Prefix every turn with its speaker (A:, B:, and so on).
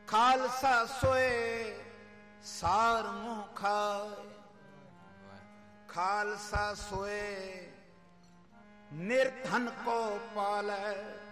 A: ਖਾਲਸਾ ਸੋਏ ਸਾਰ ਮੂੰਹ ਖਾਏ। ਖਾਲਸਾ ਸੋਏ ਨਿਰਧਨ ਕੋ ਪਾਲੈ।